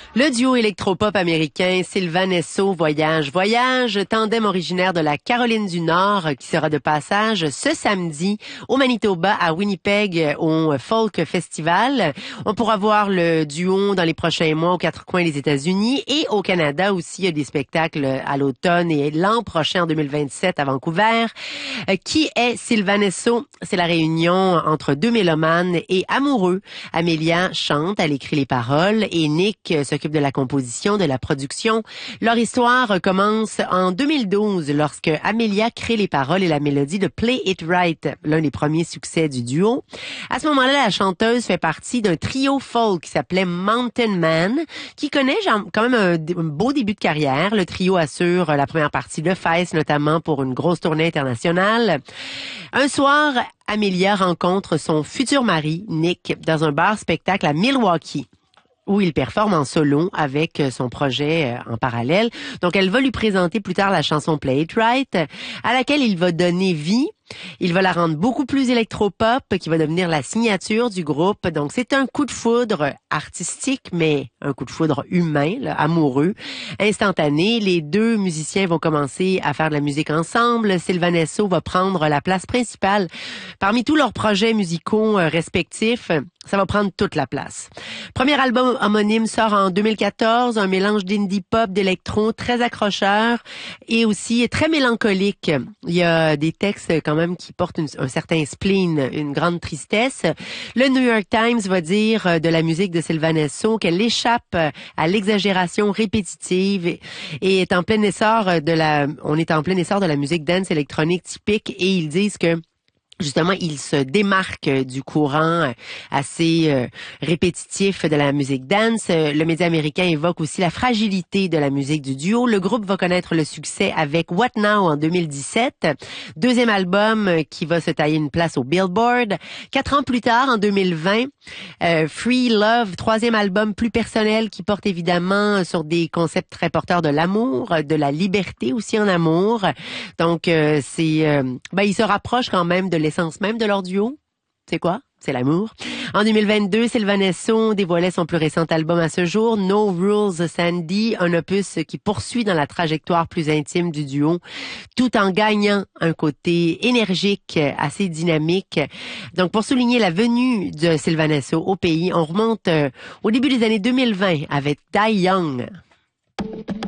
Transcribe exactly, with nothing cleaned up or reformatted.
Le duo électropop américain Sylvan Esso Voyage Voyage, tandem originaire de la Caroline du Nord qui sera de passage ce samedi au Manitoba à Winnipeg au Folk Festival. On pourra voir le duo dans les prochains mois aux quatre coins des États-Unis et au Canada aussi. Il y a des spectacles à l'automne et l'an prochain en deux mille vingt-sept à Vancouver. Qui est Sylvan Esso? C'est la réunion entre deux mélomanes et amoureux. Amélia chante, elle écrit les paroles et Nick s'occupe de la composition, de la production. Leur histoire commence en deux mille douze lorsque Amélia crée les paroles et la mélodie de Play It Right, l'un des premiers succès du duo. À ce moment-là, la chanteuse fait partie d'un trio folk qui s'appelait Mountain Man, qui connaît quand même un, un beau début de carrière. Le trio assure la première partie de Fest, notamment pour une grosse tournée internationale. Un soir, Amélia rencontre son futur mari, Nick, dans un bar-spectacle à Milwaukee, où il performe en solo avec son projet en parallèle. Donc, elle va lui présenter plus tard la chanson Play It Right, à laquelle il va donner vie. Il va la rendre beaucoup plus électropop, qui va devenir la signature du groupe. Donc, c'est un coup de foudre artistique, mais un coup de foudre humain, là, amoureux, instantané. Les deux musiciens vont commencer à faire de la musique ensemble. Sylvan Esso va prendre la place principale. Parmi tous leurs projets musicaux respectifs, ça va prendre toute la place. Premier album homonyme sort en deux mille quatorze, un mélange d'indie pop, d'électro, très accrocheur et aussi très mélancolique. Il y a des textes quand même qui portent une, un certain spleen, une grande tristesse. Le New York Times va dire de la musique de Sylvan Esso qu'elle échappe à l'exagération répétitive et est en plein essor de la, on est en plein essor de la musique dance électronique typique, et ils disent que justement, il se démarque du courant assez euh, répétitif de la musique dance. Le média américain évoque aussi la fragilité de la musique du duo. Le groupe va connaître le succès avec What Now en deux mille dix-sept, deuxième album qui va se tailler une place au Billboard. Quatre ans plus tard, en deux mille vingt, euh, Free Love, troisième album plus personnel qui porte évidemment sur des concepts très porteurs de l'amour, de la liberté aussi en amour. Donc, euh, c'est, euh, ben, ils se rapprochent quand même de l'essence même de leur duo. C'est quoi? C'est l'amour. En deux mille vingt-deux, Sylvan Esso dévoilait son plus récent album à ce jour, No Rules Sandy, un opus qui poursuit dans la trajectoire plus intime du duo, tout en gagnant un côté énergique, assez dynamique. Donc, pour souligner la venue de Sylvan Esso au pays, on remonte euh, au début des années deux mille vingt avec Die Young.